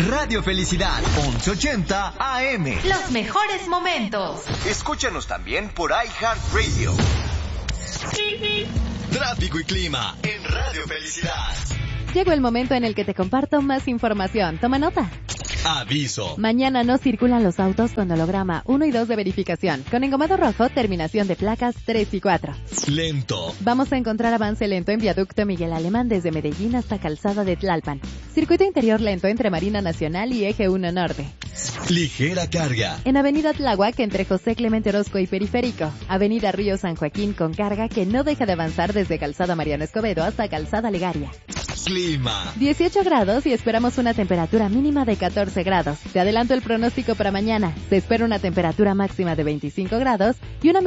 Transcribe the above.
Radio Felicidad, 1180 AM. Los mejores momentos. Escúchanos también por iHeartRadio. Tráfico y clima en Radio Felicidad. Llegó el momento en el que te comparto más información. Toma nota. Aviso. Mañana no circulan los autos con holograma 1 y 2 de verificación. Con engomado rojo, terminación de placas 3 y 4. Lento. Vamos a encontrar avance lento en viaducto Miguel Alemán desde Medellín hasta Calzada de Tlalpan. Circuito interior lento entre Marina Nacional y Eje 1 Norte. Ligera carga. En Avenida Tláhuac entre José Clemente Orozco y Periférico. Avenida Río San Joaquín con carga que no deja de avanzar desde Calzada Mariano Escobedo hasta Calzada Legaria. Clima. 18 grados y esperamos una temperatura mínima de 14 grados. Te adelanto el pronóstico para mañana. Se espera una temperatura máxima de 25 grados y una